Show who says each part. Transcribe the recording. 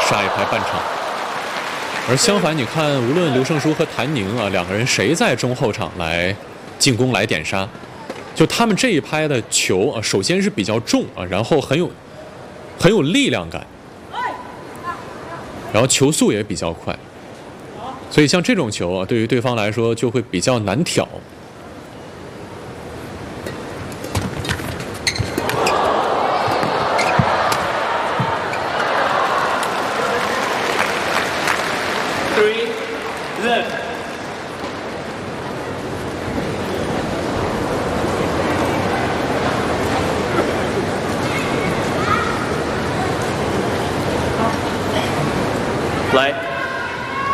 Speaker 1: 杀一拍半场。而相反，你看，无论刘胜书和谭宁啊两个人谁在中后场来进攻来点杀，就他们这一拍的球啊，首先是比较重啊，然后很有力量感，然后球速也比较快，所以像这种球啊，对于对方来说就会比较难挑。